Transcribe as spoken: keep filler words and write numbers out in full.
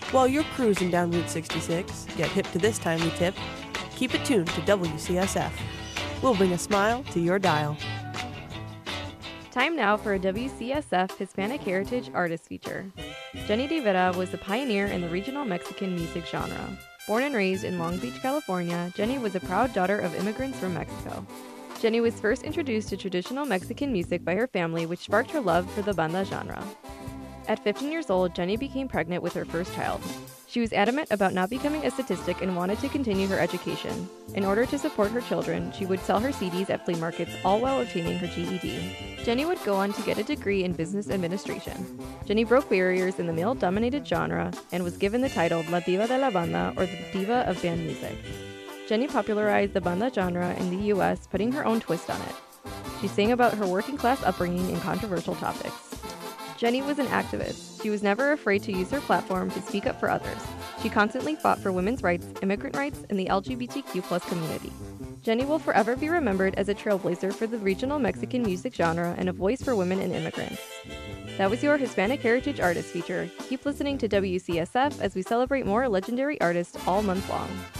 While you're cruising down Route sixty-six, get hip to this timely tip. Keep it tuned to W C S F. We'll bring a smile to your dial. Time now for a W C S F Hispanic Heritage Artist feature. Jenny Rivera was a pioneer in the regional Mexican music genre. Born and raised in Long Beach, California, Jenny was a proud daughter of immigrants from Mexico. Jenny was first introduced to traditional Mexican music by her family, which sparked her love for the banda genre. At fifteen years old, Jenny became pregnant with her first child. She was adamant about not becoming a statistic and wanted to continue her education. In order to support her children, she would sell her C Ds at flea markets, all while obtaining her G E D. Jenny would go on to get a degree in business administration. Jenny broke barriers in the male-dominated genre and was given the title La Diva de la Banda, or the Diva of Band Music. Jenny popularized the banda genre in the U S, putting her own twist on it. She sang about her working-class upbringing and controversial topics. Jenny was an activist. She was never afraid to use her platform to speak up for others. She constantly fought for women's rights, immigrant rights, and the L G B T Q plus community. Jenny will forever be remembered as a trailblazer for the regional Mexican music genre and a voice for women and immigrants. That was your Hispanic Heritage Artist feature. Keep listening to W C S F as we celebrate more legendary artists all month long.